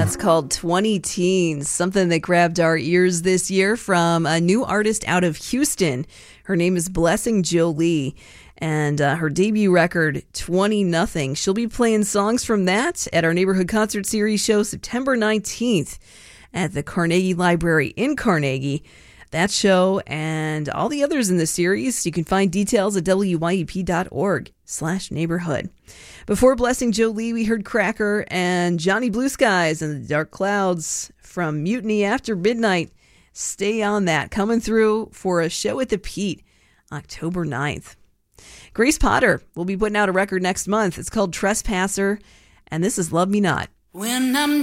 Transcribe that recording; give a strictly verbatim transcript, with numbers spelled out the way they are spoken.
That's called twenty Teens, something that grabbed our ears this year from a new artist out of Houston. Her name is Blessing Jolie, and uh, her debut record, twenty nothing. She'll be playing songs from that at our Neighborhood Concert Series show September nineteenth at the Carnegie Library in Carnegie. That show and all the others in the series, you can find details at W Y E P dot org slash neighborhood. Before Blessing Jolie, we heard Cracker and Johnny Blue Skies and the Dark Clouds from Mutiny After Midnight. Stay on that. Coming through for a show at the Pete, October ninth. Grace Potter will be putting out a record next month. It's called Trespasser, and this is Love Me Not. When I'm